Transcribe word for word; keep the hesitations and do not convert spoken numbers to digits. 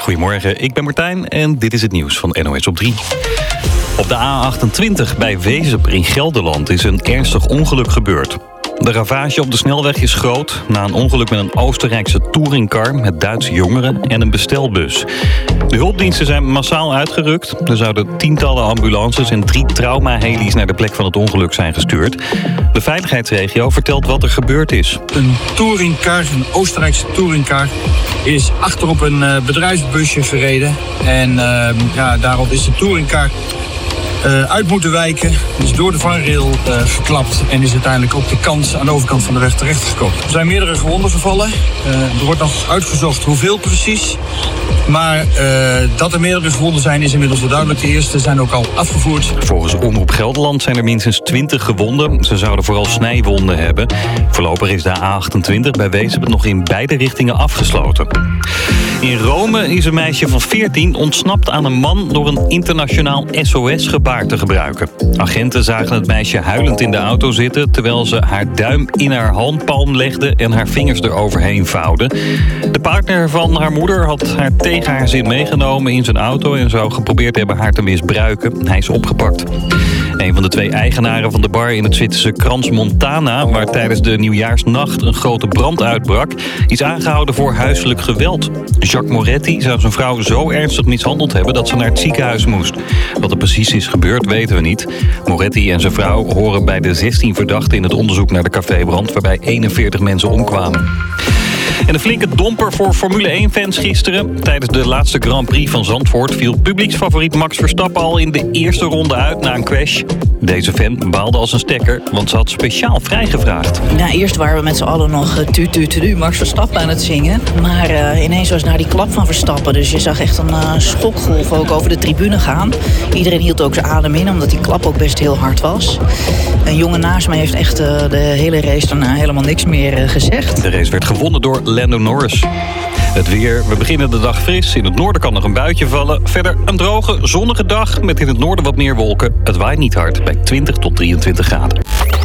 Goedemorgen, ik ben Martijn en dit is het nieuws van N O S op drie. Op de A achtentwintig bij Wezep in Gelderland is een ernstig ongeluk gebeurd. De ravage op de snelweg is groot na een ongeluk met een Oostenrijkse touringcar met Duitse jongeren en een bestelbus. De hulpdiensten zijn massaal uitgerukt. Er zouden tientallen ambulances en drie traumaheli's naar de plek van het ongeluk zijn gestuurd. De veiligheidsregio vertelt wat er gebeurd is. Een touringcar, een Oostenrijkse touringcar, is achterop een uh, bedrijfsbusje gereden. En uh, ja, daarop is de touringcar Uh, uit moeten wijken, is door de vangrail uh, geklapt en is uiteindelijk op de kant aan de overkant van de weg terechtgekomen. Er zijn meerdere gewonden gevallen. Uh, er wordt nog uitgezocht hoeveel precies. Maar uh, dat er meerdere gewonden zijn is inmiddels wel duidelijk. De eerste zijn ook al afgevoerd. Volgens Omroep Gelderland zijn er minstens twintig gewonden. Ze zouden vooral snijwonden hebben. Voorlopig is de A achtentwintig bij Wezep nog in beide richtingen afgesloten. In Rome is een meisje van veertien ontsnapt aan een man door een internationaal S O S-gebaar te gebruiken. Agenten zagen het meisje huilend in de auto zitten terwijl ze haar duim in haar handpalm legde en haar vingers eroverheen vouwde. De partner van haar moeder had haar tegen haar zin meegenomen in zijn auto en zou geprobeerd hebben haar te misbruiken. Hij is opgepakt. Een van de twee eigenaren van de bar in het Zwitserse Crans-Montana, waar tijdens de nieuwjaarsnacht een grote brand uitbrak, is aangehouden voor huiselijk geweld. Jacques Moretti zou zijn vrouw zo ernstig mishandeld hebben dat ze naar het ziekenhuis moest. Wat er precies is gebeurd weten we niet. Moretti en zijn vrouw horen bij de zestien verdachten in het onderzoek naar de cafébrand, waarbij eenenveertig mensen omkwamen. En een flinke domper voor Formule één-fans gisteren. Tijdens de laatste Grand Prix van Zandvoort viel publieksfavoriet Max Verstappen al in de eerste ronde uit na een crash. Deze fan baalde als een stekker, want ze had speciaal vrijgevraagd. Nou, eerst waren we met z'n allen nog uh, tu tu tu Max Verstappen aan het zingen. Maar uh, ineens was naar die klap van Verstappen. Dus je zag echt een uh, schokgolf ook over de tribune gaan. Iedereen hield ook zijn adem in, omdat die klap ook best heel hard was. Een jongen naast mij heeft echt uh, de hele race daarna helemaal niks meer uh, gezegd. De race werd gewonnen door Lando Norris. Het weer, we beginnen de dag fris. In het noorden kan nog een buitje vallen. Verder een droge, zonnige dag met in het noorden wat meer wolken. Het waait niet hard bij twintig tot drieëntwintig graden.